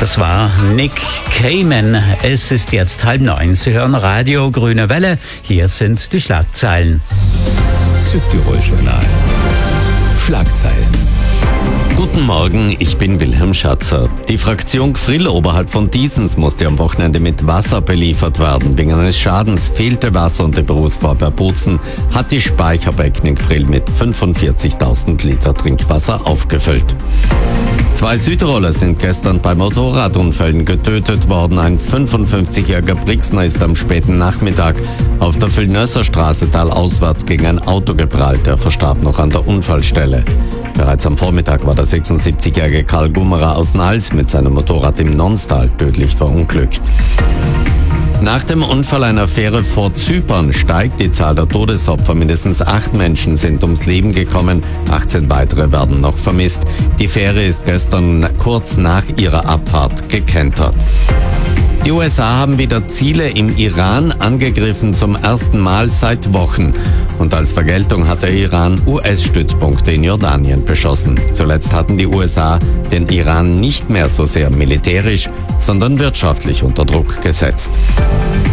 Das war Nick Cayman. Es ist jetzt 8:30. Sie hören Radio Grüne Welle. Hier sind die Schlagzeilen. Südtirol-Journal. Schlagzeilen. Guten Morgen, ich bin Wilhelm Schatzer. Die Fraktion Gfrill oberhalb von Diesens musste am Wochenende mit Wasser beliefert werden. Wegen eines Schadens fehlte Wasser und der Berufsvorwehr Bozen hat die Speicherbecken in Gfrill mit 45.000 Liter Trinkwasser aufgefüllt. 2 Südtiroler sind gestern bei Motorradunfällen getötet worden. Ein 55-jähriger Brixner ist am späten Nachmittag auf der Villnösser Straße talauswärts gegen ein Auto geprallt. Er verstarb noch an der Unfallstelle. Bereits am Vormittag war der 76-jährige Karl Gummerer aus Nals mit seinem Motorrad im Nonstal tödlich verunglückt. Nach dem Unfall einer Fähre vor Zypern steigt die Zahl der Todesopfer. Mindestens 8 Menschen sind ums Leben gekommen, 18 weitere werden noch vermisst. Die Fähre ist gestern kurz nach ihrer Abfahrt gekentert. Die USA haben wieder Ziele im Iran angegriffen, zum ersten Mal seit Wochen. Und als Vergeltung hat der Iran US-Stützpunkte in Jordanien beschossen. Zuletzt hatten die USA den Iran nicht mehr so sehr militärisch, sondern wirtschaftlich unter Druck gesetzt.